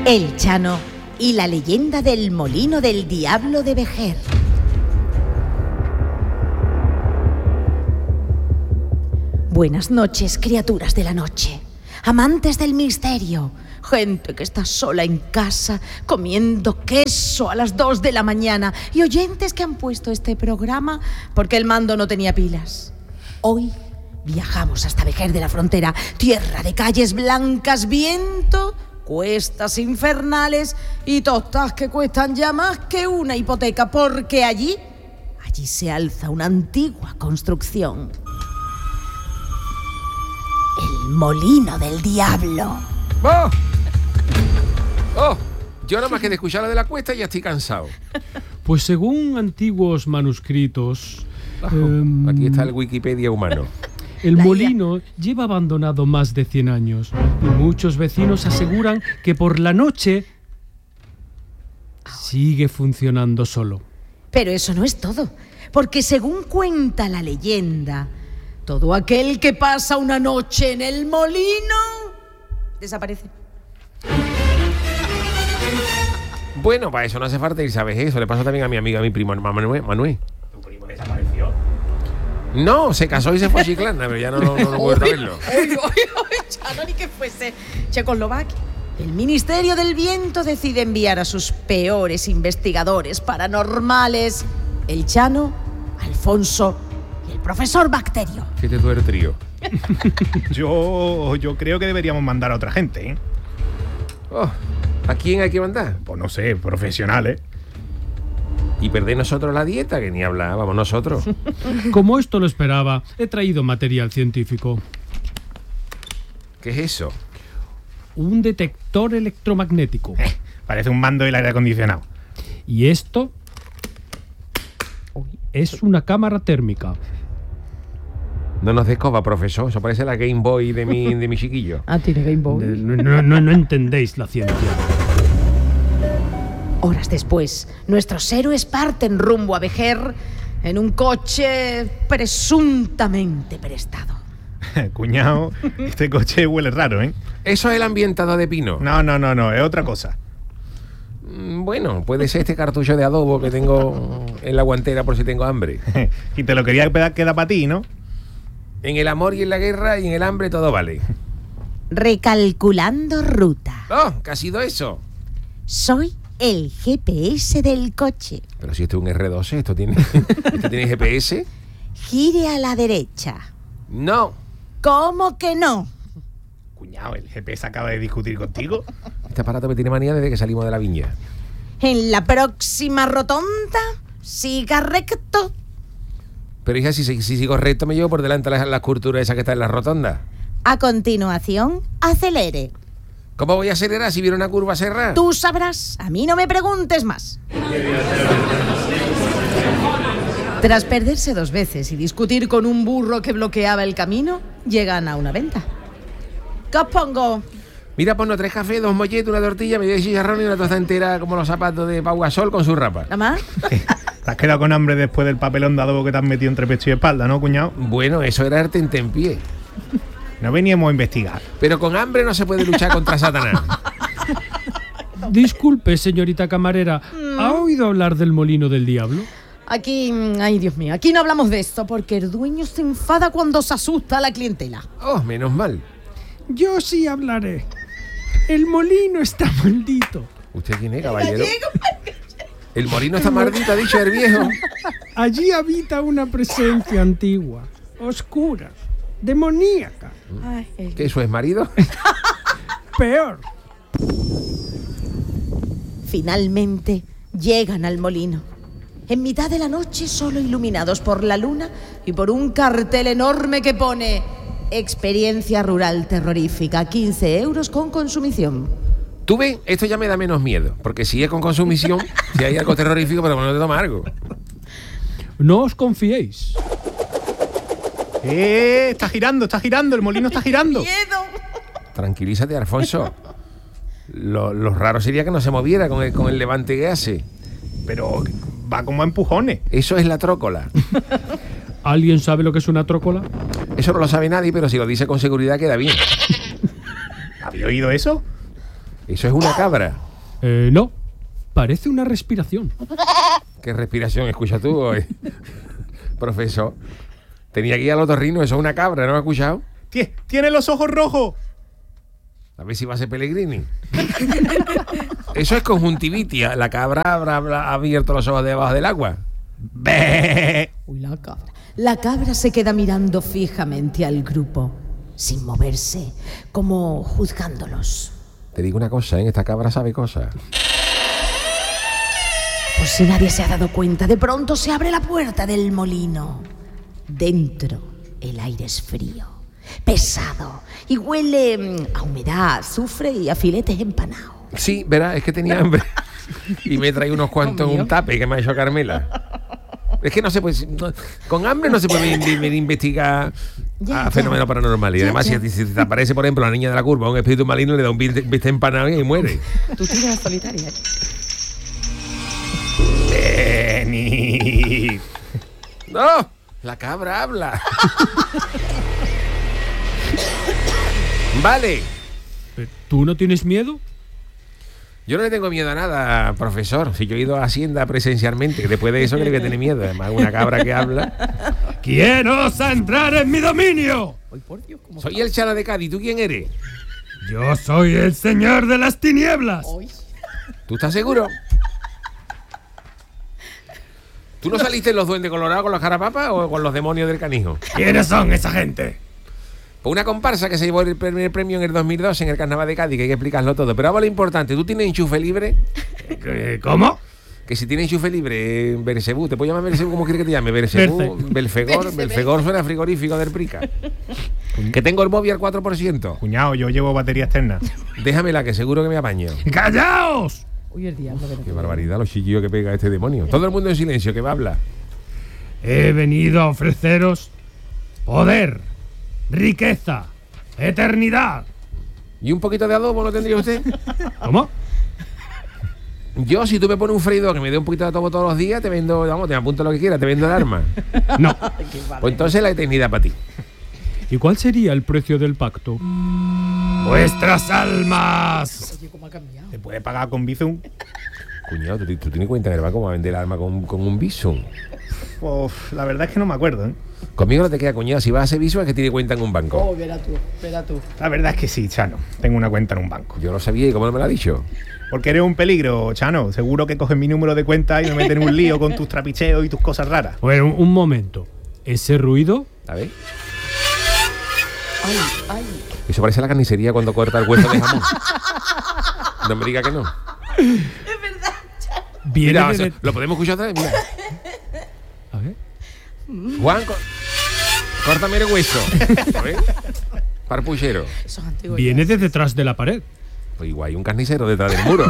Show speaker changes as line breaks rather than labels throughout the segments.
El Chano y la leyenda del molino del diablo de Vejer. Buenas noches, criaturas de la noche, amantes del misterio, gente que está sola en casa comiendo queso a las 2 de la mañana y oyentes que han puesto este programa porque el mando no tenía pilas. Hoy viajamos hasta Vejer de la Frontera, tierra de calles blancas, viento, cuestas infernales y tostas que cuestan ya más que una hipoteca, porque allí se alza una antigua construcción. El molino del diablo.
¡Oh! ¡Oh! Yo nada más que de escuchar lo de la cuesta ya estoy cansado.
Pues según antiguos manuscritos...
Aquí está el Wikipedia humano.
El molino lleva abandonado más de 100 años y muchos vecinos aseguran que por la noche sigue funcionando solo.
Pero eso no es todo, porque según cuenta la leyenda, todo aquel que pasa una noche en el molino desaparece.
Bueno, para eso no hace falta ir, ¿sabes? Eso le pasó también a mi amigo, a mi primo Manuel.
¿Tu primo desapareció?
No, se casó y se fue a Chiclana, pero ya no vuelvo a verlo.
Ya no ni que fuese Checoslovaquia. El Ministerio del Viento decide enviar a sus peores investigadores paranormales, el Chano, Alfonso y el profesor Bacterio.
Fíjate tú eres trío.
Yo creo que deberíamos mandar a otra gente, ¿eh?
Oh, ¿a quién hay que mandar?
Pues no sé, profesionales.
Y perder nosotros la dieta, que ni hablábamos nosotros.
Como esto lo esperaba, he traído material científico.
¿Qué es eso?
Un detector electromagnético.
Parece un mando del aire acondicionado.
Y esto es una cámara térmica.
No nos descoba, profesor. Eso parece la Game Boy de mi chiquillo.
Ah, tiene Game Boy.
No entendéis la ciencia.
Horas después, nuestros héroes parten rumbo a Vejer en un coche presuntamente prestado.
Cuñado, este coche huele raro, ¿eh?
Eso es el ambientador de pino.
No, es otra cosa.
Bueno, puede ser este cartucho de adobo que tengo en la guantera por si tengo hambre.
Y te lo quería quedar para ti, ¿no?
En el amor y en la guerra y en el hambre todo vale.
Recalculando ruta.
¡Oh! ¿Qué ha sido eso?
Soy el GPS del coche.
Pero si esto es un R12, ¿esto tiene GPS?
Gire a la derecha.
No.
¿Cómo que no?
Cuñado, ¿el GPS acaba de discutir contigo?
Este aparato me tiene manía desde que salimos de la viña.
En la próxima rotonda, siga recto.
Pero hija, si sigo recto me llevo por delante las curturas esas que están en la rotonda.
A continuación, acelere.
¿Cómo voy a acelerar si viene una curva cerrada?
Tú sabrás, a mí no me preguntes más. Tras perderse 2 veces y discutir con un burro que bloqueaba el camino, llegan a una venta. ¿Qué os pongo?
Mira, ponnos 3 cafés, 2 molletes, una tortilla, medio chicharrón y una tosta entera como los zapatos de Pau Gasol con su rapa.
¿Nada más?
Te has quedado con hambre después del papelón de adobo que te has metido entre pecho y espalda, ¿no, cuñado?
Bueno, eso era arte en pie.
No veníamos a investigar.
Pero con hambre no se puede luchar contra Satanás.
Disculpe, señorita camarera, ¿ha oído hablar del molino del diablo?
Aquí, ay Dios mío, aquí no hablamos de esto porque el dueño se enfada cuando se asusta a la clientela.
Oh, menos mal.
Yo sí hablaré. El molino está maldito.
¿Usted quién es, caballero? El molino está maldito, ha dicho el viejo.
Allí habita una presencia antigua, oscura, demoníaca.
¿Qué, eso es marido?
Peor.
Finalmente llegan al molino. En mitad de la noche, solo iluminados por la luna y por un cartel enorme que pone Experiencia rural terrorífica, 15 euros con consumición.
¿Tú ves? Esto ya me da menos miedo, porque si es con consumición, si hay algo terrorífico, pero bueno, te toma algo.
No os confiéis.
Está girando, el molino está girando.
¡Miedo!
Tranquilízate, Alfonso. Lo raro sería que no se moviera con el levante que hace.
Pero va como a empujones.
Eso es la trócola.
¿Alguien sabe lo que es una trócola?
Eso no lo sabe nadie, pero si lo dice con seguridad queda bien.
¿Habéis oído eso?
Eso es una cabra.
No, parece una respiración.
¿Qué respiración escuchas tú hoy? Profesor, tenía que ir al otorrino, eso es una cabra, ¿no me has escuchado?
¡Tiene los ojos rojos!
A ver si va a ser Pellegrini. Eso es conjuntivitis. La cabra habrá abierto los ojos debajo del agua. ¡Bé!
Uy, la cabra. La cabra se queda mirando fijamente al grupo, sin moverse, como juzgándolos.
Te digo una cosa, ¿eh? Esta cabra sabe cosas.
Por si nadie se ha dado cuenta, de pronto se abre la puerta del molino. Dentro, el aire es frío, pesado y huele a humedad, azufre y a filetes empanados.
Sí, verá, es que tenía hambre. Y me trae unos cuantos en un tape que me ha hecho Carmela. Es que no se puede... con hambre no se puede investigar a fenómenos paranormales. Y además, si te aparece, por ejemplo, la niña de la curva, un espíritu maligno, le da un bistec empanado y muere.
Tú tienes solitaria.
Venid. ¡No! La cabra habla. Vale.
¿Tú no tienes miedo?
Yo no le tengo miedo a nada, profesor. Si yo he ido a Hacienda presencialmente, después de eso creo que tiene miedo. Además, una cabra que habla.
¿Quién osa entrar en mi dominio?
Soy el Chana de Cádiz. ¿Tú quién eres?
Yo soy el señor de las tinieblas.
¿Tú estás seguro? ¿Tú no saliste en los Duendes Colorados con los Carapapas o con los demonios del Canijo?
¿Quiénes son esa gente?
Pues una comparsa que se llevó el primer premio en el 2002 en el Carnaval de Cádiz, que hay que explicarlo todo. Pero ahora lo importante, ¿tú tienes enchufe libre?
¿Cómo?
Que si tienes enchufe libre en Bersebú, ¿te puedo llamar Bersebú? ¿Cómo quieres que te llame? Bersebú, Belfegor. Belfegor suena frigorífico del Prica. Que tengo el móvil al 4%.
Cuñado, yo llevo batería externa.
Déjamela, que seguro que me apaño.
¡Callaos!
Uy, el diablo.
Qué barbaridad los chiquillos que pega este demonio. Todo el mundo en silencio, que va a hablar.
He venido a ofreceros poder, riqueza, eternidad.
¿Y un poquito de adobo lo tendría usted?
¿Cómo?
Yo, si tú me pones un freidor que me dé un poquito de adobo todos los días, te vendo, vamos, te apunto lo que quieras, te vendo el arma.
No.
Pues entonces la eternidad para ti.
¿Y cuál sería el precio del pacto? ¡Vuestras almas!
¿Te puede pagar con Bizum?
Cuñado, ¿tú tienes cuenta en el banco cómo vender el arma con un Bizum?
Uf, la verdad es que no me acuerdo, ¿eh?
Conmigo no te queda, cuñado. Si vas a hacer Bizum es que tiene cuenta en un banco.
Oh, verá tú.
La verdad es que sí, Chano. Tengo una cuenta en un banco.
Yo lo sabía, ¿y cómo no me lo ha dicho?
Porque eres un peligro, Chano. Seguro que cogen mi número de cuenta y me meten en un lío con tus trapicheos y tus cosas raras.
Bueno, un momento. ¿Ese ruido?
A ver.
Ay.
Eso parece la carnicería cuando corta el hueso de jamón. No me diga que no.
Viene
Mira,
de...
¿lo podemos escuchar otra vez? Mira.
A ver.
Juan, córtame el hueso. A ver. Parpuchero.
Eso es antiguo.
Viene de detrás de la pared.
Pues igual hay un carnicero detrás del muro.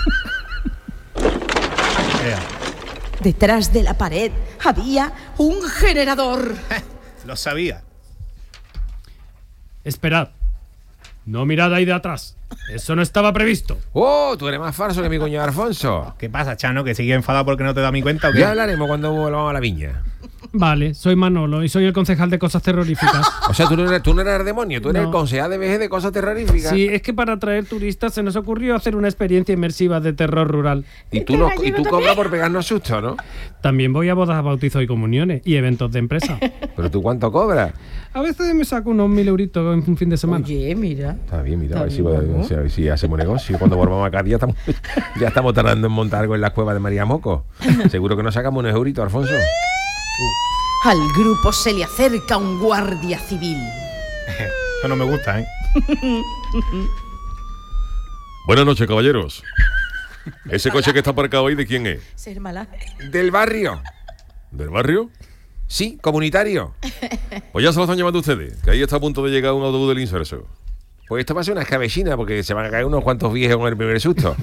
Detrás de la pared había un generador.
Lo sabía.
Esperad. No mirad ahí de atrás. Eso no estaba previsto.
¡Oh! Tú eres más falso que mi cuñado Alfonso.
¿Qué pasa, Chano? ¿Que sigue enfadado porque no te da mi cuenta o qué?
Ya hablaremos cuando volvamos a la viña.
Vale, soy Manolo y soy el concejal de cosas terroríficas.
O sea, tú no eres el demonio, tú eres
No.
el concejal de VG de cosas terroríficas.
Sí, es que para atraer turistas se nos ocurrió hacer una experiencia inmersiva de terror rural.
Y tú cobras por pegarnos susto, ¿no?
También voy a bodas, bautizos y comuniones y eventos de empresa.
Pero tú, ¿cuánto cobras?
A veces me saco unos 1.000 euritos en un fin de semana.
Oye, mira.
Está bien, mira, a ver
Está bien,
a ver si hacemos negocio. Cuando volvamos a Cádiz ya estamos tardando en montar algo en las cuevas de María Moco. Seguro que nos sacamos unos euritos, Alfonso.
Al grupo se le acerca un guardia civil.
Eso no me gusta, ¿eh?
Buenas noches, caballeros. ¿Ese coche que está aparcado ahí de quién es?
Ser mala.
Del barrio.
¿Del barrio?
Sí, comunitario.
Pues ya se lo están llevando ustedes, que ahí está a punto de llegar un autobús del Inserso.
Pues esto va a ser una escabechina porque se van a caer unos cuantos viejos con el primer susto.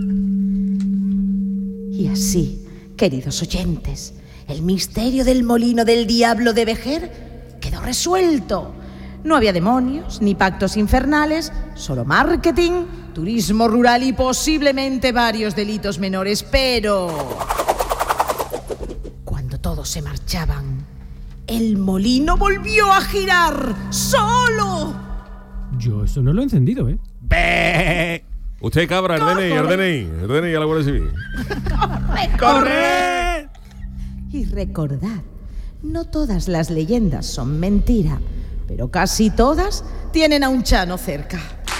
Y así, queridos oyentes, el misterio del molino del diablo de Vejer quedó resuelto. No había demonios ni pactos infernales, solo marketing, turismo rural y posiblemente varios delitos menores, pero cuando todos se marchaban, el molino volvió a girar solo.
Yo eso no lo he encendido, ¿eh?
¡Bé!
Usted cabra, el DNI a la Guardia Civil.
¡Corre! Y recordad, no todas las leyendas son mentira, pero casi todas tienen a un Chano cerca.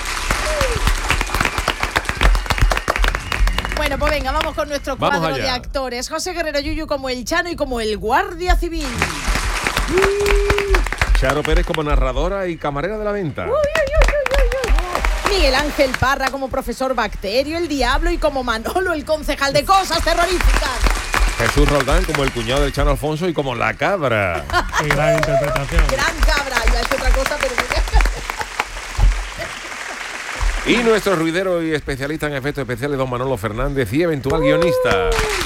Bueno, pues venga, vamos con nuestro cuadro de actores. José Guerrero Yuyu como el Chano y como el Guardia Civil.
Charo Pérez como narradora y camarera de la venta.
Miguel Ángel Parra como profesor Bacterio, el Diablo, y como Manolo, el concejal de cosas terroríficas.
Jesús Roldán como el cuñado del Chano Alfonso y como la cabra.
Qué gran interpretación.
Gran cabra, ya es otra cosa, pero...
Y nuestro ruidero y especialista en efectos especiales, don Manolo Fernández, y eventual guionista.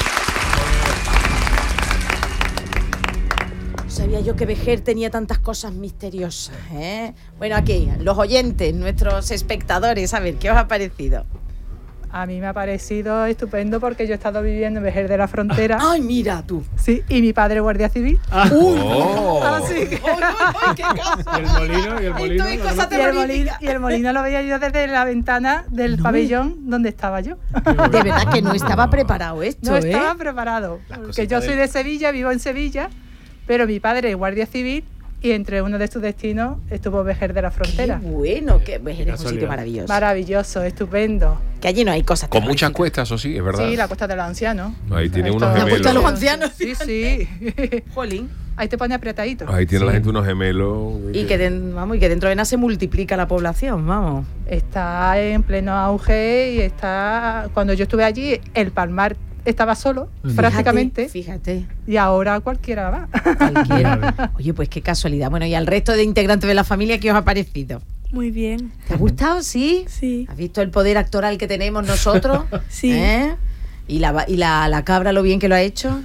Sabía yo que Vejer tenía tantas cosas misteriosas, ¿eh? Bueno, aquí, los oyentes, nuestros espectadores, a ver, ¿qué os ha parecido?
A mí me ha parecido estupendo porque yo he estado viviendo en Vejer de la Frontera.
¡Ay, mira tú!
Sí, y mi padre guardia civil.
Así que...
¿Y el molino?
Esto es cosa terrorífica.
Y el molino lo veía yo desde la ventana del pabellón donde estaba yo.
De verdad que no estaba preparado esto,
No estaba preparado. Porque yo soy de Sevilla, vivo en Sevilla, pero mi padre es guardia civil y entre uno de sus destinos estuvo Vejer de la Frontera.
Qué bueno, que Vejer es un sitio maravilloso.
Maravilloso, estupendo.
Que allí no hay cosas
Con muchas
terroríficas.
cuestas, eso sí, es verdad.
Sí, la Costa de los Ancianos.
Ahí tiene
Esto-
unos
La
gemelos.
Costa de los Ancianos.
Sí.
Jolín.
Ahí te pone apretadito.
Ahí tiene la gente unos gemelos.
Y que, y que dentro de nada se multiplica la población, vamos.
Está en pleno auge y está... Cuando yo estuve allí, el Palmar estaba solo, prácticamente.
Fíjate.
Y ahora cualquiera va.
Cualquiera. Oye, pues qué casualidad. Bueno, y al resto de integrantes de la familia, ¿qué os ha parecido?
Muy bien.
¿Te ha gustado? ¿Sí?
Sí.
¿Has visto el poder actoral que tenemos nosotros?
Sí.
¿Eh? ¿Y la cabra lo bien que lo ha hecho?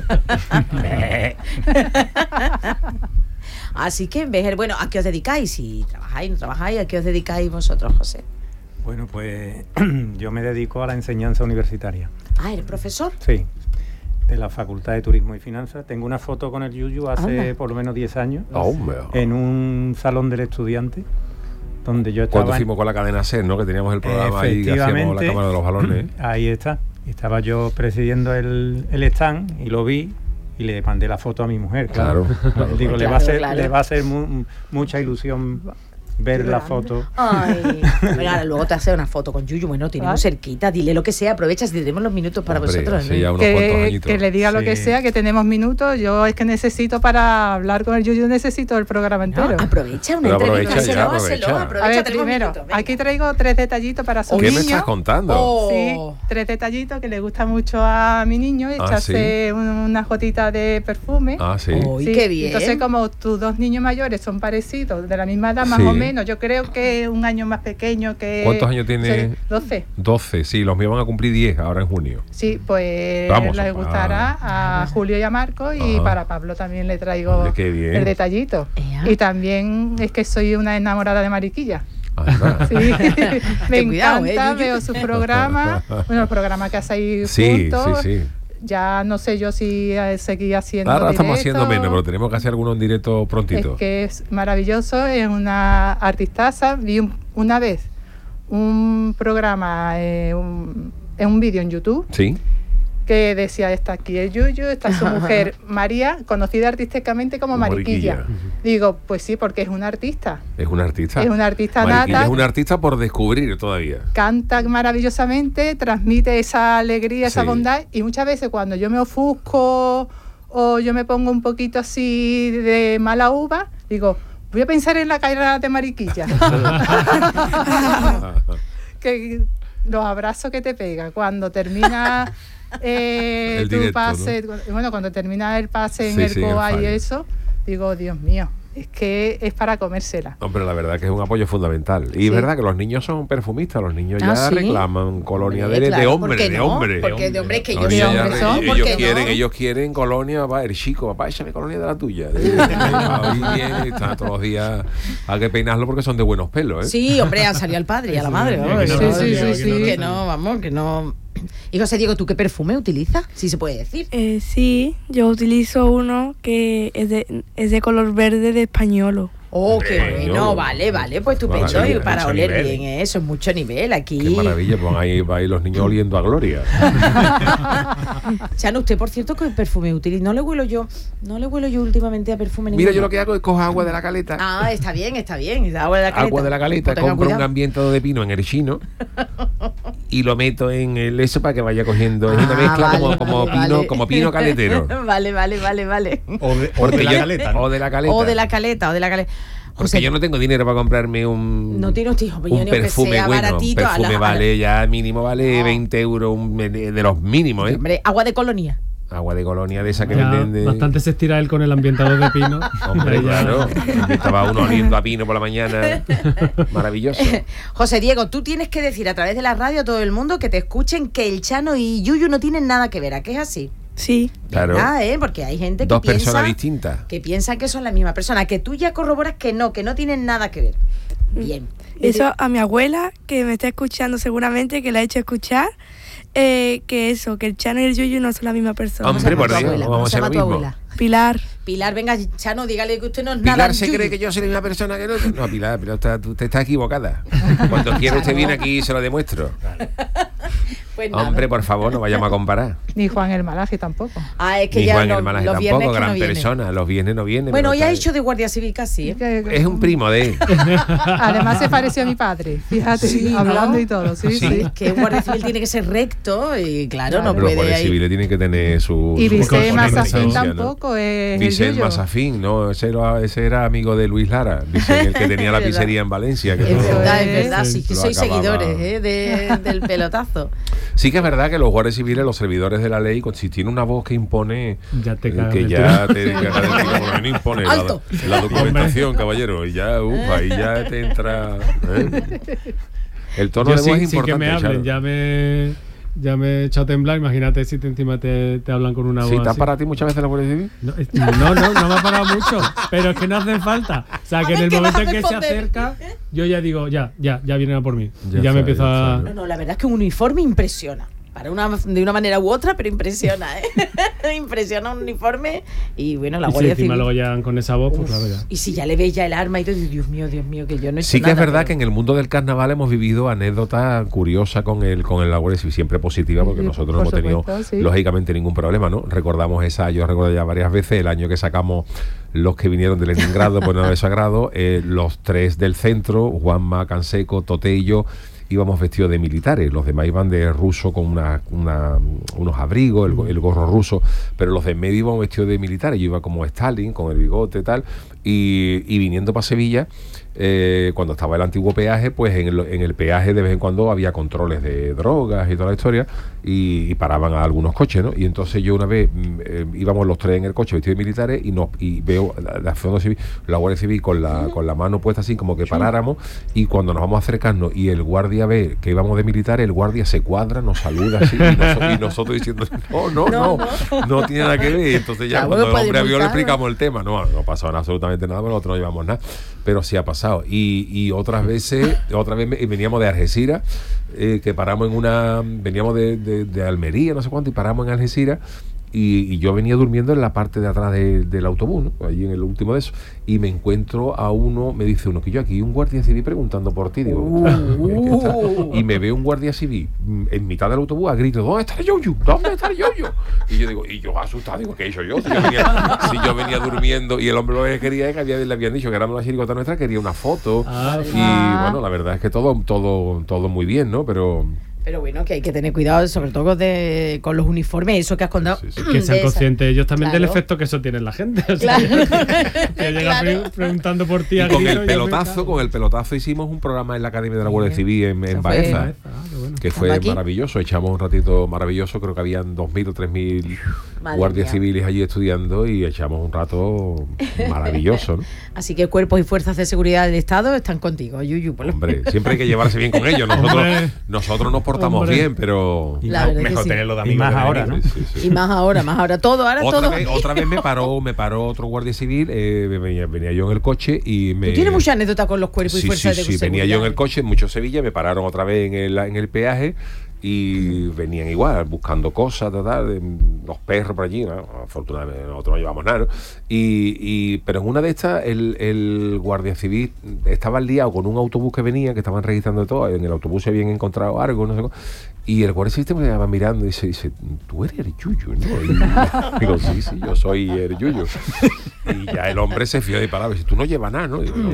Así que, bueno, ¿a qué os dedicáis? Si trabajáis, no trabajáis, ¿a qué os dedicáis vosotros, José?
Bueno, pues yo me dedico a la enseñanza universitaria.
Ah, ¿eres profesor?
Sí, de la Facultad de Turismo y Finanzas. Tengo una foto con el Yuyu hace
Anda.
por lo menos 10 años
Hombre.
en un salón del estudiante donde yo estaba.
Cuando fuimos con la cadena SER, ¿no? Que teníamos el programa ahí, que hacíamos la cámara de los balones.
Ahí está. Estaba yo presidiendo el stand y lo vi y le mandé la foto a mi mujer.
Claro.
Digo, le
Claro.
va a hacer mucha ilusión ver la foto.
Ay, bueno, ahora luego te hace una foto con Yuyu, bueno, tenemos cerquita, dile lo que sea, aprovechas y tenemos los minutos para
Hombre,
vosotros.
hace
¿no?
ya unos cuantos añitos.
Que le diga lo
Sí.
que sea, que tenemos minutos. Yo es que necesito para hablar con el Yuyu, necesito el programa
No,
entero.
aprovecha una
Pero
entrevista,
aprovecha ya,
hácelo,
aprovecha.
A ver,
tenemos
primero,
minutos, venga.
aquí traigo 3 detallitos para su
¿Qué
niño.
me estás contando?
Oh.
Sí, 3 detallitos que le gusta mucho a mi niño, echarse unas gotitas de perfume.
Ah, sí.
Uy, qué bien.
Entonces, como tus 2 niños mayores son parecidos, de la misma edad más
Sí.
o menos, yo creo que un año más pequeño que...
¿Cuántos años tiene?
12.
12, sí, los míos van a cumplir 10 ahora en junio.
Sí, pues
Vamos,
les gustará a Julio y a Marco y
Ajá.
para Pablo también le traigo
Hombre, qué bien.
el detallito.
Ea.
Y también es que soy una enamorada de Mariquilla.
Anda.
Sí, me
Ten cuidado,
encanta,
Yuyu.
veo su programa, bueno, el programa que hacéis
Sí,
juntos.
sí.
Ya no sé yo si seguir haciendo
Ahora estamos
directo.
haciendo menos, pero tenemos que hacer alguno en directo prontito.
Es que es maravilloso, es una artistaza. Vi una vez un programa, un vídeo en YouTube
Sí.
que decía, está aquí el Yuyu, está su mujer María, conocida artísticamente como Mariquilla.
Mariquilla.
Digo, pues sí, porque es una artista.
Es un artista.
Es una artista
Mariquilla
nata.
es un artista por descubrir todavía.
Canta maravillosamente, transmite esa alegría, esa
Sí.
bondad, y muchas veces cuando yo me ofusco o yo me pongo un poquito así de mala uva, digo, voy a pensar en la carrera de Mariquilla. Que los abrazos que te pega cuando termina
El
tu
directo,
pase, bueno, cuando termina el pase en
Sí,
el
sí, en el
COA y
fallo.
eso, digo, Dios mío, es que es para comérsela.
Hombre, la verdad que es un apoyo fundamental. Y
Sí.
es verdad que los niños son perfumistas, los niños ya
¿sí?
reclaman colonia
Hombre,
de
claro,
hombre,
¿por qué
de
no?
hombre.
Porque de hombre es que
Los
ellos
niños
de
ya
hombre
re-
son,
¿por qué no?
ellos quieren colonia, va, el chico, papá, échame colonia de la tuya. Ahí bien, están todos los días, hay que peinarlo porque son de buenos pelos, ¿eh?
Sí, hombre, ha salido al padre y a la madre.
Sí,
vamos,
que no
que
lo
no,
sabía,
sí,
que no lo
que
sabía.
no, vamos, que no. Y José Diego, ¿tú qué perfume utilizas? Si se puede decir.
Sí, yo utilizo uno que es de color verde de Españolo.
Oh, qué
Hombre,
bueno,
yo-
vale, pues estupendo.
Maravilla,
Y para
mucho
oler
nivel.
bien, eso es mucho nivel aquí.
Qué maravilla, pues ahí va ahí los niños oliendo a gloria.
Chano, usted, por cierto, ¿qué perfume utiliza? No le huelo yo últimamente a perfume
Mira,
ninguno.
yo lo que hago es coger agua de la caleta.
Ah, está bien. Agua de la caleta.
Agua de la caleta,
Pues tenga
compro un
cuidado.
ambientado de pino en el chino y lo meto en el eso para que vaya cogiendo. Es una mezcla
vale,
como pino caletero.
Vale.
O de
Porque
la
yo-
caleta, ¿no?
o de la caleta.
O de la caleta.
Porque
José,
yo no tengo dinero para comprarme
no tiene usted, hijo,
un
ni que
perfume
sea
bueno.
baratito,
Perfume vale ya mínimo vale
No.
20 euros, de los mínimos, ¿eh?
Hombre, agua de colonia.
Agua de colonia de esa que
Ya,
venden de...
bastante se estira él con el ambientador de pino.
Hombre,
Ya.
claro. Estaba uno oliendo a pino por la mañana. Maravilloso.
José Diego, tú tienes que decir a través de la radio a todo el mundo que te escuchen que el Chano y Yuyu no tienen nada que ver. ¿A qué es así?
Sí.
Claro.
Porque hay gente que
Dos
piensa
personas distintas.
que piensa que son la misma persona, que tú ya corroboras que no tienen nada que ver. Bien.
Eso a mi abuela, que me está escuchando seguramente, que la he hecho escuchar, que el Chano y el Yuyu no son la misma persona.
Hombre, por
tu
Dios,
abuela?
vamos a
¿Cómo se
hacer lo
llama tu
mismo.
abuela?
Pilar.
Pilar, venga, Chano, dígale que usted no es nada.
Pilar se
Yuyu.
cree que yo soy la misma persona que el otro. No, Pilar, pero usted está equivocada. Cuando quiera usted viene aquí y se lo demuestro.
Pues nada.
Hombre, por favor, no vayamos a comparar.
Ni Juan el Malaje tampoco.
Es que
Ni
ya
Juan
los,
el Malaje
los viernes
tampoco,
que no
gran
viene.
persona. Los viernes no viene.
Bueno,
pero
hoy ha
está-
hecho de guardia civil casi, ¿eh?
Es un primo de él.
Además se pareció a mi padre, fíjate,
Sí, ¿no?
hablando y todo. Sí,
Sí.
sí.
Es que un guardia civil tiene que ser recto y claro,
Claro.
no
Pero los
puede
guardias
ahí.
civiles tienen que tener su...
Y
su
Vicente
componente
Mazafín
esencia, ¿no?
tampoco es
Vicente
el Yuyu.
Mazafín, no, ese era amigo de Luis Lara, Vicente, el que tenía la
Es verdad.
pizzería en Valencia. Que
Es
eso-
verdad, es
es.
verdad, sí, que
Lo
sois
acababa.
seguidores del pelotazo.
Sí que es verdad que los guardias civiles, los servidores de la ley, si tiene una voz que impone,
Ya te cagas
que
del
ya
tiro.
te cagas del tiro, porque no impone
¡Alto!
la documentación, caballero, y ya, ahí ya te entra... El tono
Yo
de voz
sí,
es
sin que
importante,
me hablen,
Charo.
ya me he echado a temblar. Imagínate si encima te hablan con una voz
¿Sí te
así.
para ti muchas veces la Guardia Civil?
No me ha parado mucho, pero es que no hace falta. O sea, que en
ver,
el
¿qué vas
momento
a
en que se
responder?
acerca, yo ya digo, ya vienen a por mí.
Ya
Y ya me
está,
empiezo
ya
a...
está.
No, la verdad es que un uniforme impresiona. De una manera u otra, pero impresiona, ¿eh? Impresiona un uniforme y bueno, la
Y si
Guardia
encima
Civil.
luego ya con esa voz, pues claro, ya.
Y si ya le veis ya el arma y todo, Dios mío, que yo no he hecho
Sí que es
nada,
verdad
pero-
que en el mundo del carnaval hemos vivido anécdotas curiosas con el la Guardia Civil, siempre positiva, porque
Sí,
nosotros no
por
hemos tenido
supuesto, sí.
lógicamente ningún problema, ¿no? Recordamos yo recuerdo ya varias veces el año que sacamos los que vinieron de Leningrado por nada de sagrado, los tres del centro, Juanma, Canseco, Tote y yo, íbamos vestidos de militares, los demás iban de ruso con unos abrigos, el gorro ruso, pero los de en medio íbamos vestidos de militares, yo iba como Stalin, con el bigote y tal, y viniendo para Sevilla, cuando estaba el antiguo peaje, pues en el peaje de vez en cuando había controles de drogas y toda la historia, y paraban a algunos coches, ¿no? Y entonces yo una vez íbamos los tres en el coche vestidos de militares y veo la Guardia Civil con la mano puesta así como que paráramos, y cuando nos vamos a acercarnos y el guardia ve que íbamos de militares, el guardia se cuadra, nos saluda así, y nosotros diciendo no tiene nada que ver. Y entonces ya
Claro,
cuando el
puede
hombre vio le
multar,
explicamos el tema, no pasaba absolutamente nada, pero nosotros no llevamos nada, pero sí ha pasado. Y otra vez veníamos de Algeciras, que paramos veníamos de Almería, no sé cuánto, y paramos en Algeciras. Y yo venía durmiendo en la parte de atrás del autobús, ¿no? Allí en el último de eso, y me encuentro a uno, me dice uno que yo aquí un guardia civil preguntando por ti, digo, ¿qué está? Y me ve un guardia civil en mitad del autobús a grito, ¿dónde está el Yuyu? ¿Dónde está el Yuyu? Y yo digo, y yo asustado, digo, ¿qué he hecho yo? Si yo venía durmiendo, y el hombre lo que quería es que le habían dicho que éramos la chirigota nuestra, quería una foto, y bueno, la verdad es que todo muy bien, ¿no?
Pero bueno, que hay que tener cuidado, sobre todo con los uniformes, eso que has contado.
Sí, sí.
Que sean
de esa-
conscientes ellos también del
Claro.
efecto que eso tiene en la gente. O sea,
Claro.
que llega
Claro.
preguntando por ti
Y
a
con
grito
el
y al
pelotazo,
grito.
hicimos un programa en la Academia de la Guardia Civil en
Eso fue-
Baeza,
Qué bueno.
que
Estando
fue
aquí.
maravilloso. Echamos un ratito maravilloso, creo que habían 2.000 o 3.000
Madre
guardias
mía.
civiles allí estudiando, y echamos un rato maravilloso, ¿no?
Así que cuerpos y fuerzas de seguridad del Estado están contigo, Yuyu. por lo
Hombre, siempre hay que llevarse bien con ellos.
Hombre.
Nosotros nos portamos
Hombre.
bien, pero...
La verdad que
Mejor
sí.
tenerlo de
Y
amigos
más
que de
ahora,
enemigos.
¿no?
Sí, sí.
Y más ahora, todo. Ahora todo.
Otra vez me paró otro guardia civil, venía yo en el coche y me...
Tú tienes mucha anécdota con los cuerpos y
Sí,
fuerzas
sí,
de
sí,
seguridad.
venía yo en el coche, mucho Sevilla, me pararon otra vez en el peaje, y venían igual, buscando cosas, los perros por allí, ¿no? Afortunadamente nosotros no llevamos nada, ¿no? Pero en una de estas el guardia civil estaba liado con un autobús que venía, que estaban registrando todo, en el autobús se habían encontrado algo, no sé cómo, y el guardia civil me estaba mirando y dice, tú eres el Yuyu, ¿no? Y digo, sí, yo soy el Yuyu. Y ya el hombre se fió de palabras, dice, tú no llevas nada, ¿no? Digo, no,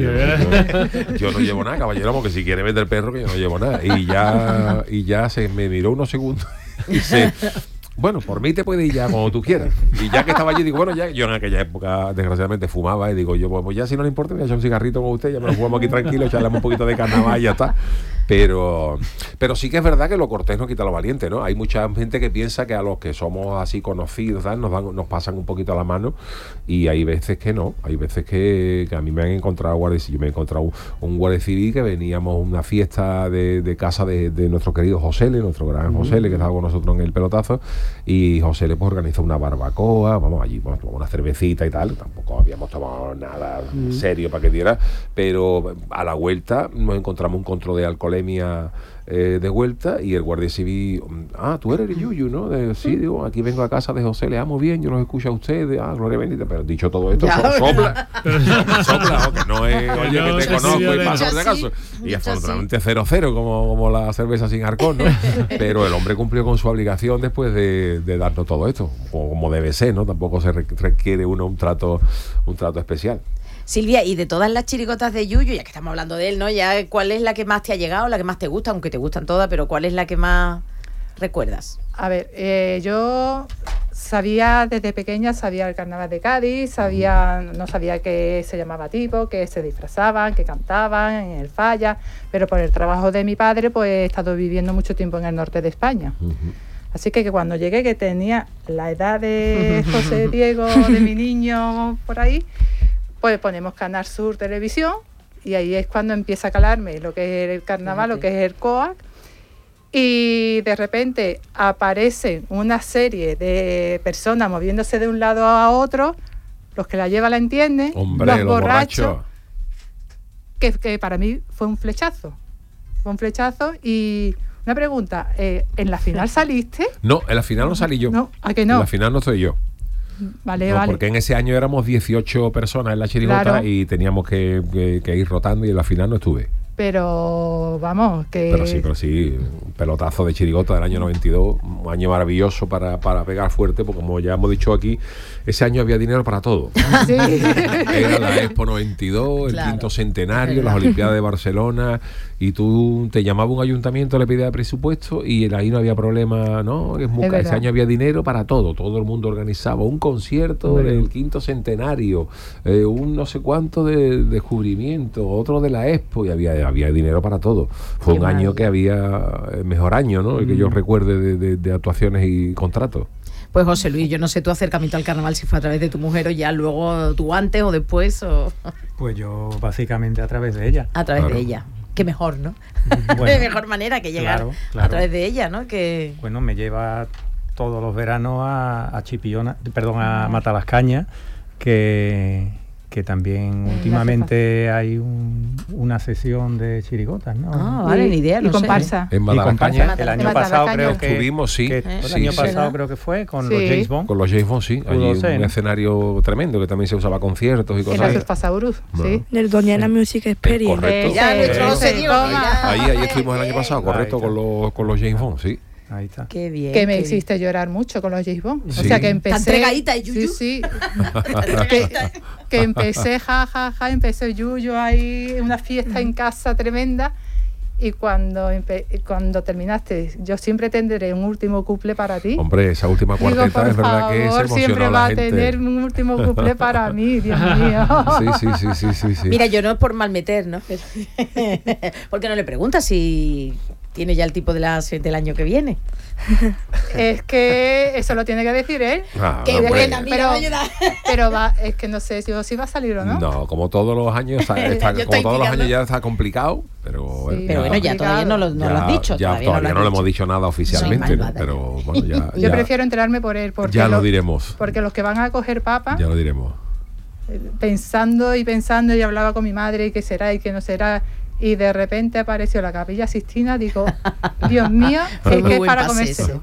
yo no llevo nada, caballero, porque si quiere vender perro, que yo no llevo nada. Y ya se me miró unos segundos y dice, bueno, por mí te puedes ir ya cuando tú quieras. Y ya que estaba allí, digo, bueno, ya yo en aquella época desgraciadamente fumaba y digo, yo pues ya si no le importa, me voy a echar un cigarrito con usted, ya me lo fumamos aquí tranquilo, charlamos un poquito de carnaval y ya está. Pero sí que es verdad que lo cortés no quita lo valiente, ¿no? Hay mucha gente que piensa que a los que somos así conocidos, ¿sabes? Nos pasan un poquito a la mano, y hay veces que no. Hay veces que a mí me han encontrado guardia civil. Yo me he encontrado un guardia civil que veníamos a una fiesta de casa de nuestro querido Josele, nuestro gran Josele, que estaba con nosotros en el pelotazo, y Josele pues organizó una barbacoa, vamos allí, tomamos una cervecita y tal, tampoco habíamos tomado nada serio para que diera, pero a la vuelta nos encontramos un control de alcoholemia de vuelta, y el guardia civil, tú eres el Yuyu, ¿no? Sí, digo, aquí vengo a casa de José, le amo bien, yo los escucho a ustedes, gloria bendita, pero dicho todo esto, sopla, que no es, oye, que te conozco y pasa por si acaso, y afortunadamente 0-0 como la cerveza sin alcohol, ¿no? Pero el hombre cumplió con su obligación después de darnos todo esto, como debe ser, ¿no? Tampoco se requiere un trato especial.
Silvia, y de todas las chirigotas de Yuyu, ya que estamos hablando de él, ¿no? Ya, ¿cuál es la que más te ha llegado, la que más te gusta? Aunque te gustan todas, pero ¿cuál es la que más recuerdas?
A ver, yo sabía desde pequeña, sabía el carnaval de Cádiz, no sabía que se llamaba tipo, que se disfrazaban, que cantaban en el Falla, pero por el trabajo de mi padre pues he estado viviendo mucho tiempo en el norte de España. Así que cuando llegué, que tenía la edad de José Diego, de mi niño por ahí, pues ponemos Canal Sur Televisión, y ahí es cuando empieza a calarme lo que es el carnaval, lo que es el COAC, y de repente aparece una serie de personas moviéndose de un lado a otro, los que la llevan la entienden, los borrachos, que para mí fue un flechazo, y una pregunta, ¿en la final saliste?
No, en la final no salí yo.
No, ¿a que no?
En la final no estoy yo.
Vale.
Porque en ese año éramos 18 personas en la chirigota, claro, y teníamos que ir rotando, y en la final no estuve.
Pero vamos, que...
Pero sí, un pelotazo de chirigota del año 92, un año maravilloso para pegar fuerte, porque como ya hemos dicho aquí, ese año había dinero para todo. Sí. Era la Expo 92, claro, el quinto centenario, las Olimpiadas de Barcelona, y tú te llamaba un ayuntamiento, le pedía presupuesto, y ahí no había problema, ¿no? Ese año había dinero para todo el mundo organizaba un concierto del quinto centenario, un no sé cuánto de descubrimiento, otro de la Expo, y había dinero para todo. Fue un año que había el mejor año, ¿no? El que yo recuerde de actuaciones y contratos.
Pues José Luis, yo no sé tu acercamiento al carnaval, si fue a través de tu mujer o ya luego tú antes o después o...
Pues yo básicamente a través de ella.
A través de ella. Qué mejor, ¿no? Bueno, de mejor manera que llegar a través de ella, ¿no? Que...
Bueno, me lleva todos los veranos a Chipiona, a Matalascaña, que también últimamente hay una sesión de chirigotas, ¿no?
Vale, ni idea, no
comparsa.
En Matalascaña.
El año pasado creo que
estuvimos,
el año pasado creo que fue con los James Bond.
Con los James Bond, sí. Allí un escenario tremendo, que también se usaba conciertos y cosas.
En la Surfasaurus, sí.
Del Doñana Music Experience.
Correcto.
Ya nuestro señor.
Ahí estuvimos el año pasado, correcto, con los James Bond, sí.
Ahí está.
Qué bien.
Que me hiciste llorar mucho con los James Bond.
Sí.
O sea que empecé.
¿Entregadita y Yuyu?
Sí. que empecé, empecé Yuyu ahí, una fiesta en casa tremenda. Y cuando terminaste, yo siempre tendré un último couple para ti.
Hombre, esa última cuarteta es verdad que se emocionó
siempre va
a la gente.
A tener un último couple para mí, Dios mío.
Sí.
Mira, yo no es por mal meter, ¿no? ¿Por qué no le preguntas si tiene ya el tipo del año que viene?
Es que eso lo tiene que decir él. Pero es que no sé si va a salir o no.
No, como todos los años ya está complicado, pero
sí,
pero bueno, ya todavía no lo has dicho.
Todavía no lo hemos dicho nada oficialmente, ¿no? Pero bueno,
yo prefiero enterarme por él, porque
ya lo diremos.
Porque los que van a coger papa,
ya lo diremos.
Pensando y hablaba con mi madre y qué será y qué no será, y de repente apareció la Capilla Sixtina. Digo, Dios mío, es que es para comérselo.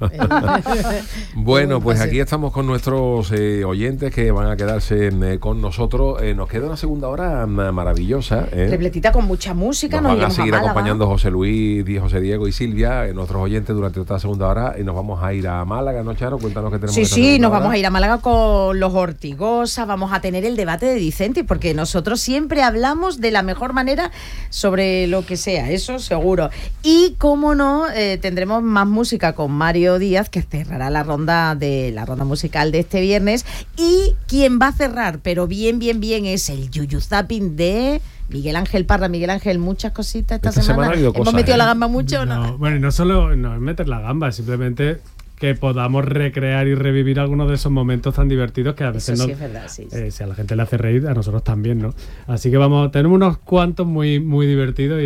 Bueno, pues aquí estamos con nuestros oyentes que van a quedarse con nosotros. Nos queda una segunda hora maravillosa.
Repletita con mucha música.
Nos van a seguir acompañando José Luis, José Diego y Silvia, nuestros oyentes, durante esta segunda hora. Y nos vamos a ir a Málaga, ¿no, Charo? Cuéntanos qué tenemos.
Sí, nos vamos a ir a Málaga con los Ortigosa. Vamos a tener el debate de Vicente, porque nosotros siempre hablamos de la mejor manera sobre lo que sea, eso seguro. Y cómo no, tendremos más música con Mario Díaz, que cerrará la ronda musical de este viernes. Y quien va a cerrar, pero bien, es el Yuyu Zapping de Miguel Ángel Parra. Miguel Ángel, muchas cositas esta semana. ¿Hemos metido la gamba mucho o no?
Bueno, no solo no es meter la gamba, simplemente que podamos recrear y revivir algunos de esos momentos tan divertidos que a veces
sí, es verdad, sí.
Si a la gente le hace reír, a nosotros también, ¿no? Así que tenemos unos cuantos muy, muy divertidos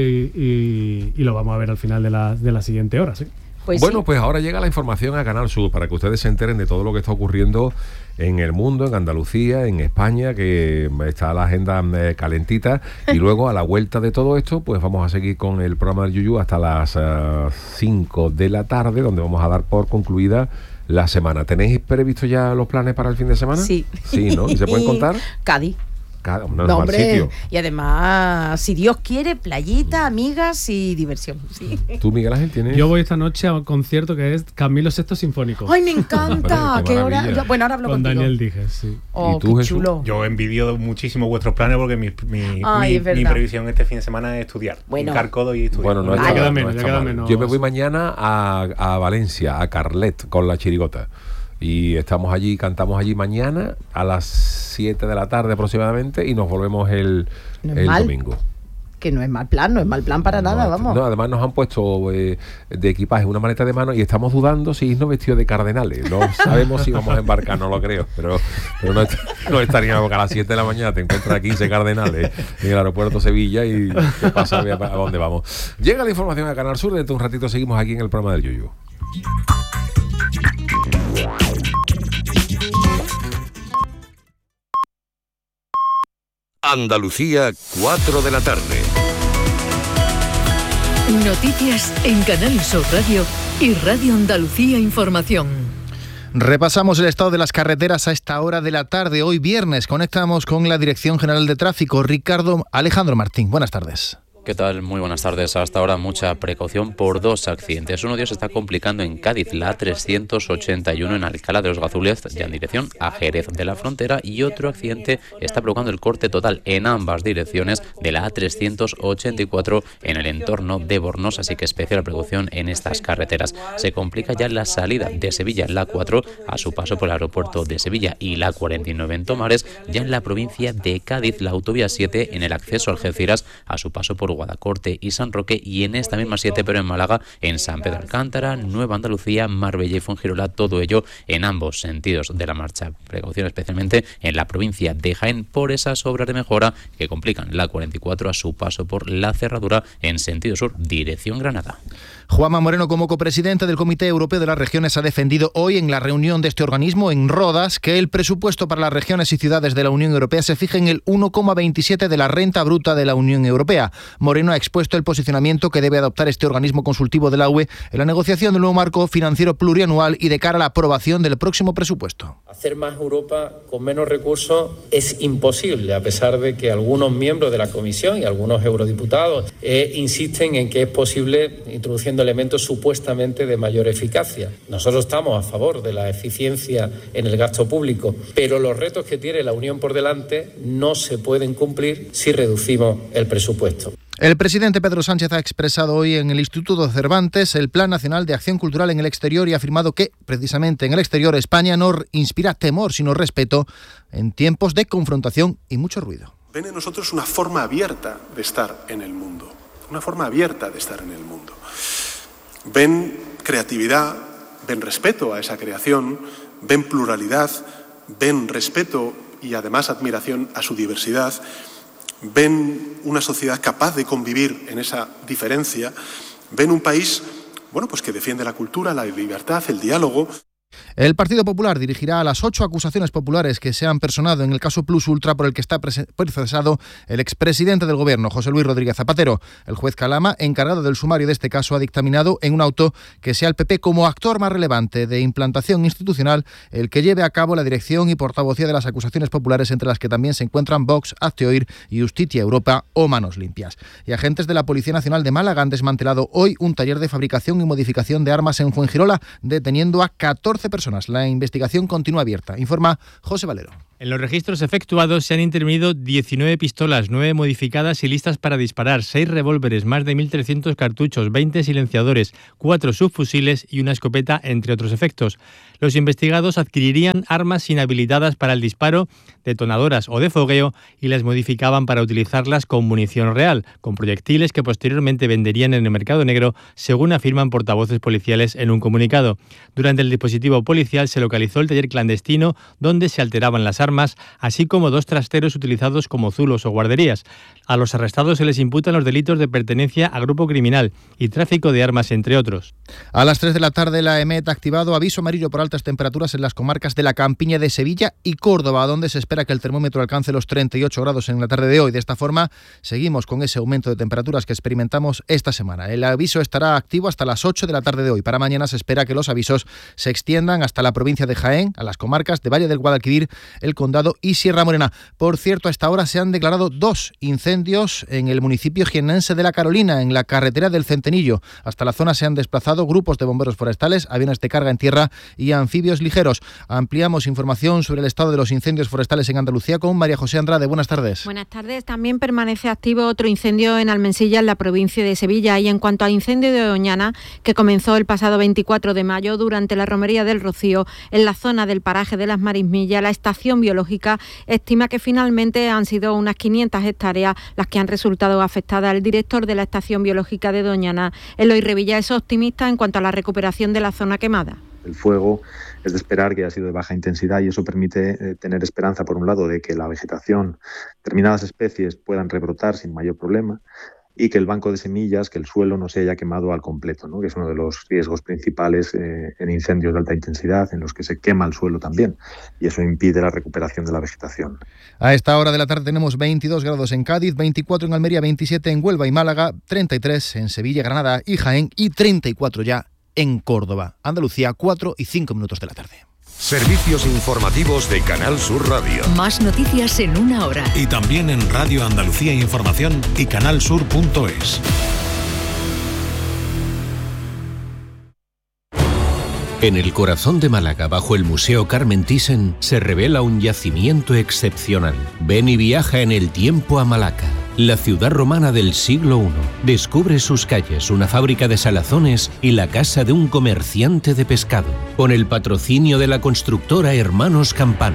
y lo vamos a ver al final de la siguiente hora, ¿sí?
Pues ahora llega la información a Canal Sur para que ustedes se enteren de todo lo que está ocurriendo en el mundo, en Andalucía, en España, que está la agenda calentita. Y luego, a la vuelta de todo esto, pues vamos a seguir con el programa del Yuyu hasta las 5 de la tarde, donde vamos a dar por concluida la semana. ¿Tenéis previsto ya los planes para el fin de semana?
Sí.
Sí, ¿no? ¿Y se pueden contar?
Cádiz.
No, hombre, sitio.
Y además, si Dios quiere, playita, amigas y diversión. ¿Sí?
¿Tú, Miguel Ángel, tienes?
Yo voy esta noche a un concierto que es Camilo VI Sinfónico.
¡Ay, me encanta!
Qué
hora? Bueno, ahora hablo
con
contigo.
Daniel Dijes, sí.
Oh,
¿Y tú,
qué
Jesús?
chulo.
Yo envidio muchísimo vuestros planes porque mi previsión este fin de semana es estudiar. Hincar codo y estudiar.
Bueno,
ya queda menos.
Yo me voy mañana a Valencia, a Carlet, con la chirigota. Y estamos allí, cantamos allí mañana a las 7 de la tarde aproximadamente y nos volvemos el domingo.
Que no es mal plan para nada, vamos.
No, además nos han puesto de equipaje una maleta de mano y estamos dudando si irnos vestidos de cardenales. No sabemos si vamos a embarcar, no lo creo, pero no estaríamos, porque a las 7 de la mañana te encuentras a 15 cardenales en el aeropuerto Sevilla y ¿qué pasa? ¿A dónde vamos? Llega la información a Canal Sur, dentro de un ratito seguimos aquí en el programa del Yuyu.
Andalucía, 4 de la tarde.
Noticias en Canal Sur Radio y Radio Andalucía Información.
Repasamos el estado de las carreteras a esta hora de la tarde. Hoy viernes conectamos con la Dirección General de Tráfico. Alejandro Martín, buenas tardes.
¿Qué tal? Muy buenas tardes. Hasta ahora mucha precaución por dos accidentes. Uno de ellos se está complicando en Cádiz, la A381 en Alcalá de los Gazules, ya en dirección a Jerez de la Frontera, y otro accidente está provocando el corte total en ambas direcciones de la A384 en el entorno de Bornos, así que especial precaución en estas carreteras. Se complica ya la salida de Sevilla en la 4 a su paso por el aeropuerto de Sevilla y la 49 en Tomares, ya en la provincia de Cádiz, la autovía 7 en el acceso a Algeciras a su paso por Guadacorte y San Roque, y en esta misma 7 pero en Málaga, en San Pedro Alcántara, Nueva Andalucía, Marbella y Fuengirola, todo ello en ambos sentidos de la marcha. Precaución especialmente en la provincia de Jaén por esas obras de mejora que complican la 44 a su paso por la cerradura en sentido sur, dirección Granada.
Juanma Moreno, como copresidente del Comité Europeo de las Regiones, ha defendido hoy en la reunión de este organismo en Rodas que el presupuesto para las regiones y ciudades de la Unión Europea se fije en el 1,27 de la renta bruta de la Unión Europea. Moreno ha expuesto el posicionamiento que debe adoptar este organismo consultivo de la UE en la negociación del nuevo marco financiero plurianual y de cara a la aprobación del próximo presupuesto.
Hacer más Europa con menos recursos es imposible, a pesar de que algunos miembros de la Comisión y algunos eurodiputados insisten en que es posible introduciendo elementos supuestamente de mayor eficacia. Nosotros estamos a favor de la eficiencia en el gasto público, pero los retos que tiene la Unión por delante no se pueden cumplir si reducimos el presupuesto.
El presidente Pedro Sánchez ha expresado hoy en el Instituto Cervantes el Plan Nacional de Acción Cultural en el Exterior y ha afirmado que, precisamente en el exterior, España no inspira temor, sino respeto en tiempos de confrontación y mucho ruido.
Ven en nosotros una forma abierta de estar en el mundo, una forma abierta de estar en el mundo. Ven creatividad, ven respeto a esa creación, ven pluralidad, ven respeto y además admiración a su diversidad. Ven una sociedad capaz de convivir en esa diferencia, ven un país, pues que defiende la cultura, la libertad, el diálogo.
El Partido Popular dirigirá a las 8 acusaciones populares que se han personado en el caso Plus Ultra, por el que está procesado el expresidente del Gobierno, José Luis Rodríguez Zapatero. El juez Calama, encargado del sumario de este caso, ha dictaminado en un auto que sea el PP como actor más relevante de implantación institucional el que lleve a cabo la dirección y portavocía de las acusaciones populares, entre las que también se encuentran Vox, Hazte Oír y Justicia Europa o Manos Limpias. Y agentes de la Policía Nacional de Málaga han desmantelado hoy un taller de fabricación y modificación de armas en Fuengirola, deteniendo a 14 personas. La investigación continúa abierta, informa José Valero.
En los registros efectuados se han intervenido 19 pistolas, 9 modificadas y listas para disparar, 6 revólveres, más de 1.300 cartuchos, 20 silenciadores, 4 subfusiles y una escopeta, entre otros efectos. Los investigados adquirirían armas inhabilitadas para el disparo, detonadoras o de fogueo, y las modificaban para utilizarlas con munición real, con proyectiles que posteriormente venderían en el mercado negro, según afirman portavoces policiales en un comunicado. Durante el dispositivo policial se localizó el taller clandestino donde se alteraban las armas, así como 2 trasteros utilizados como zulos o guarderías. A los arrestados se les imputan los delitos de pertenencia a grupo criminal y tráfico de armas, entre otros.
A las 3 de la tarde la EMET ha activado aviso amarillo por altas temperaturas en las comarcas de la Campiña de Sevilla y Córdoba, donde se espera que el termómetro alcance los 38 grados en la tarde de hoy. De esta forma, seguimos con ese aumento de temperaturas que experimentamos esta semana. El aviso estará activo hasta las 8 de la tarde de hoy. Para mañana se espera que los avisos se extiendan hasta la provincia de Jaén, a las comarcas de Valle del Guadalquivir, El Condado y Sierra Morena. Por cierto, a esta hora se han declarado 2 incendios en el municipio jiennense de La Carolina, en la carretera del Centenillo. Hasta la zona se han desplazado grupos de bomberos forestales, aviones de carga en tierra y anfibios ligeros. Ampliamos información sobre el estado de los incendios forestales en Andalucía con María José Andrade. Buenas tardes.
Buenas tardes. También permanece activo otro incendio en Almensilla, en la provincia de Sevilla. Y en cuanto al incendio de Doñana, que comenzó el pasado 24 de mayo durante la romería del Rocío, en la zona del paraje de las Marismillas, la estación biológica estima que finalmente han sido unas 500 hectáreas las que han resultado afectadas. El director de la estación biológica de Doñana, Eloy Revilla, es optimista en cuanto a la recuperación de la zona quemada.
El fuego es de esperar que haya sido de baja intensidad y eso permite tener esperanza, por un lado, de que la vegetación, determinadas especies puedan rebrotar sin mayor problema y que el banco de semillas, que el suelo no se haya quemado al completo, ¿no? Que es uno de los riesgos principales en incendios de alta intensidad, en los que se quema el suelo también, y eso impide la recuperación de la vegetación.
A esta hora de la tarde tenemos 22 grados en Cádiz, 24 en Almería, 27 en Huelva y Málaga, 33 en Sevilla, Granada y Jaén y 34 ya en Córdoba. Andalucía, 4 y 5 minutos de la tarde.
Servicios informativos de Canal Sur Radio.
Más noticias en una hora.
Y también en Radio Andalucía Información y canalsur.es.
En el corazón de Málaga, bajo el Museo Carmen Thyssen, se revela un yacimiento excepcional. Ven y viaja en el tiempo a Malaca, la ciudad romana del siglo I. Descubre sus calles, una fábrica de salazones y la casa de un comerciante de pescado, con el patrocinio de la constructora Hermanos Campano.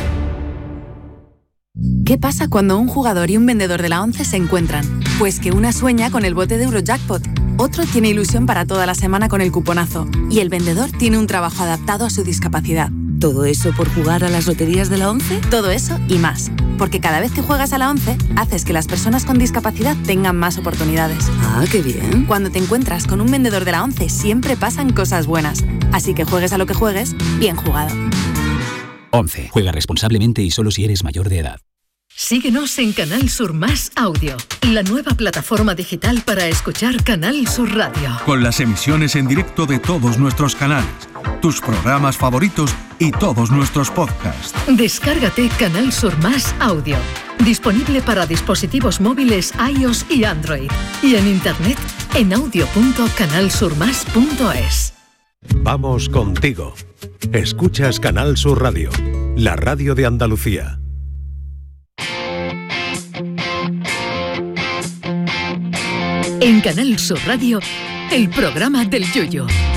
¿Qué pasa cuando un jugador y un vendedor de la ONCE se encuentran? Pues que una sueña con el bote de Eurojackpot, otro tiene ilusión para toda la semana con el cuponazo y el vendedor tiene un trabajo adaptado a su discapacidad. ¿Todo eso por jugar a las loterías de la ONCE? Todo eso y más. Porque cada vez que juegas a la ONCE, haces que las personas con discapacidad tengan más oportunidades.
¡Ah, qué bien!
Cuando te encuentras con un vendedor de la ONCE, siempre pasan cosas buenas. Así que juegues a lo que juegues, bien jugado.
ONCE. Juega responsablemente y solo si eres mayor de edad.
Síguenos en Canal Sur Más Audio, la nueva plataforma digital para escuchar Canal Sur Radio.
Con las emisiones en directo de todos nuestros canales, tus programas favoritos y todos nuestros podcasts.
Descárgate Canal Sur Más Audio, disponible para dispositivos móviles iOS y Android, y en internet en audio.canalsurmas.es.
Vamos contigo. Escuchas Canal Sur Radio, la radio de Andalucía.
En Canal Sur Radio, el programa del Yoyo.